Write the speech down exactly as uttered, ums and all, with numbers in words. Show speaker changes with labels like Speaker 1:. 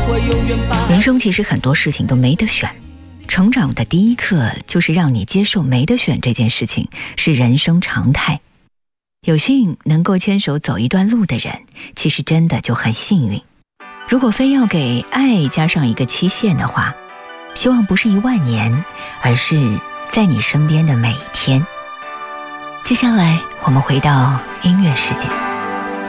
Speaker 1: 人生其实很多事情都没得选，成长的第一课就是让你接受没得选这件事情是人生常态。有幸能够牵手走一段路的人，其实真的就很幸运。如果非要给爱加上一个期限的话，希望不是一万年，而是在你身边的每一天。接下来我们回到音乐世界。